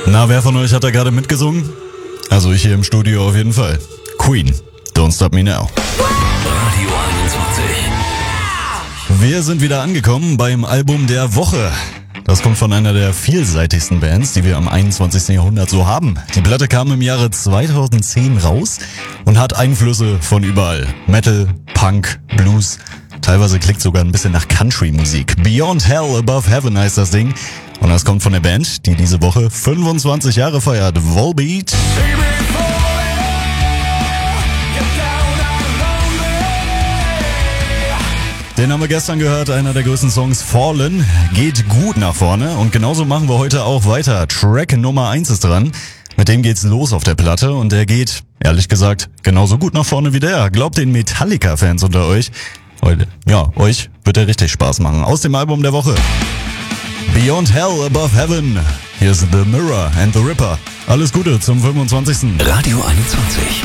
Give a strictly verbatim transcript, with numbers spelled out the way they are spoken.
Na, wer von euch hat da gerade mitgesungen? Also ich hier im Studio auf jeden Fall. Queen, Don't Stop Me Now. Radio einundzwanzig. Wir sind wieder angekommen beim Album der Woche. Das kommt von einer der vielseitigsten Bands, die wir am einundzwanzigsten Jahrhundert so haben. Die Platte kam im Jahre zweitausendzehn raus und hat Einflüsse von überall. Metal, Punk, Blues, teilweise klingt sogar ein bisschen nach Country-Musik. Beyond Hell, Above Heaven heißt das Ding. Und das kommt von der Band, die diese Woche fünfundzwanzig Jahre feiert. Volbeat. Den haben wir gestern gehört, einer der größten Songs, Fallen, geht gut nach vorne und genauso machen wir heute auch weiter. Track Nummer eins ist dran, mit dem geht's los auf der Platte und der geht, ehrlich gesagt, genauso gut nach vorne wie der. Glaubt den Metallica-Fans unter euch, ja, euch wird der richtig Spaß machen. Aus dem Album der Woche. Beyond Hell, Above Heaven. Hier ist The Mirror and the Ripper. Alles Gute zum fünfundzwanzigsten Radio einundzwanzig.